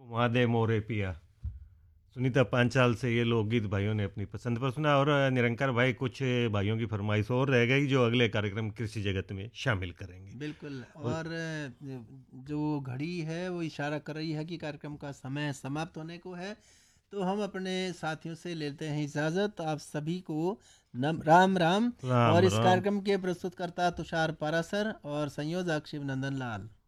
महादेव मोरे पिया, सुनीता पांचाल से ये लोकगीत भाइयों ने अपनी पसंद पर सुना। और निरंकार भाई, कुछ भाइयों की फरमाइश और रह गई जो अगले कार्यक्रम कृषि जगत में शामिल करेंगे। बिल्कुल। और और जो घड़ी है वो इशारा कर रही है कि कार्यक्रम का समय समाप्त होने को है, तो हम अपने साथियों से लेते हैं इजाज़त। आप सभी को राम राम। और राम इस राम। कार्यक्रम के प्रस्तुतकर्ता तुषार पारासर और संयोजक शिव नंदन लाल।